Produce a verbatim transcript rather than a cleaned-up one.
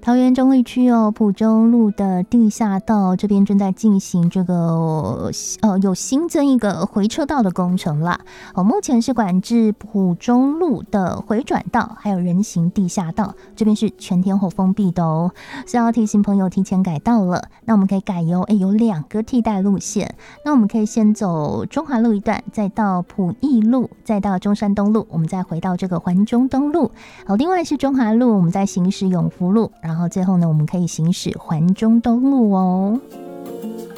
桃园中坜区哦，埔中路的地下道这边正在进行这个呃有新增一个回车道的工程啦。哦，目前是管制埔中路的回转道，还有人行地下道，这边是全天候封闭的哦。是要提醒朋友提前改道了。那我们可以改由哎有两个替代路线，那我们可以先走中华路一段，再到埔义路，再到中山东路，我们再回到这个环中东路。好，另外是中华路，我们再行驶永福路。然后最后呢，我们可以行驶环中东路哦。